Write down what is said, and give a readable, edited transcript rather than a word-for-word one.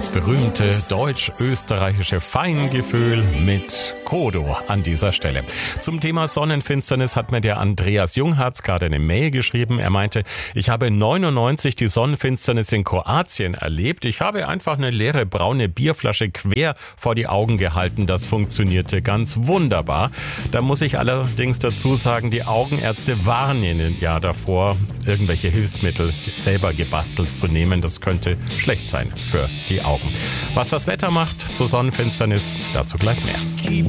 Das berühmte deutsch-österreichische Feingefühl mit Kodo an dieser Stelle. Zum Thema Sonnenfinsternis hat mir der Andreas Jungharz gerade eine Mail geschrieben. Er meinte, ich habe 99 die Sonnenfinsternis in Kroatien erlebt. Ich habe einfach eine leere braune Bierflasche quer vor die Augen gehalten. Das funktionierte ganz wunderbar. Da muss ich allerdings dazu sagen, die Augenärzte warnen ja davor, irgendwelche Hilfsmittel selber gebastelt zu nehmen. Das könnte schlecht sein für die Augen. Was das Wetter macht zur Sonnenfinsternis, dazu gleich mehr.